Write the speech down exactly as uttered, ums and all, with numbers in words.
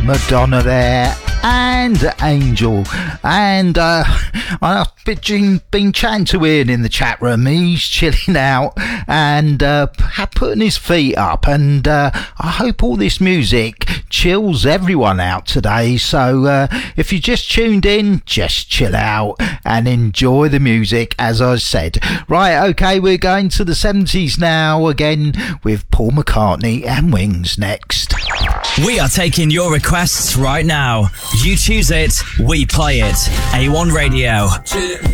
Madonna there, and Angel. And uh, I've been, been chatting to Ian in the chat room. He's chilling out and uh, putting his feet up, and uh, I hope all this music chills everyone out today. So uh, if you just tuned in, just chill out and enjoy the music, as I said. Right, okay, we're going to the seventies now again with Paul McCartney and Wings next. We are taking your requests right now. You choose it, we play it. A one Radio.